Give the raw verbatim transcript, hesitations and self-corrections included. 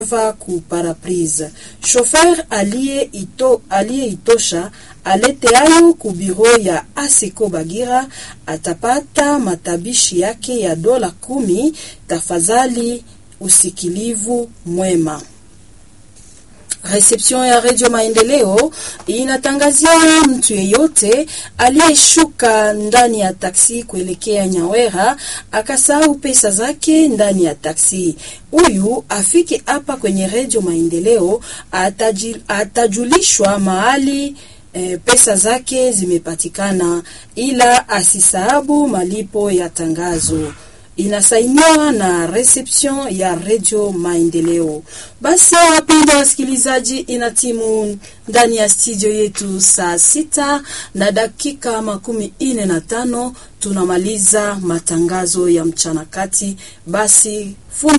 va ku paraprise. Chauffeur aliye ito aliye itosha alete ayo ku biro ya Aseko Bagira atapata matabishi yake ya dola kumi. Tafadhali usikilivu mwema. Reception ya Radio Maendeleo inatangazia mtu yeyote aliyeshuka ndani ya taksi kuelekea Nyawera akasahau pesa zake ndani ya taksi. Huyu afike hapa kwenye Radio Maendeleo, atajil, atajulishwa mahali e, pesa zake zimepatikana, ila asisahabu malipo ya tangazo. Inasainiwa na reception ya Radio Maendeleo. Basi wapenda wasikilizaji, inatimu ndani ya studio yetu saa sita na dakika makumi ine na tano tunamaliza matangazo ya mchana kati. Basi fundi